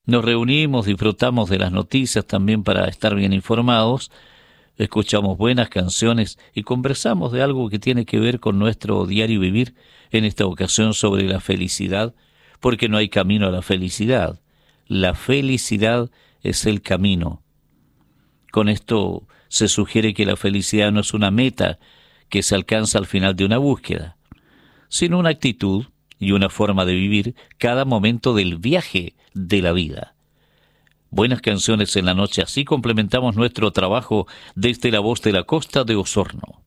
Nos reunimos, disfrutamos de las noticias también para estar bien informados, escuchamos buenas canciones y conversamos de algo que tiene que ver con nuestro diario vivir, en esta ocasión sobre la felicidad, porque no hay camino a la felicidad. La felicidad es el camino. Con esto se sugiere que la felicidad no es una meta que se alcanza al final de una búsqueda, sino una actitud y una forma de vivir cada momento del viaje de la vida. Buenas canciones en la noche, así complementamos nuestro trabajo desde la voz de la costa de Osorno.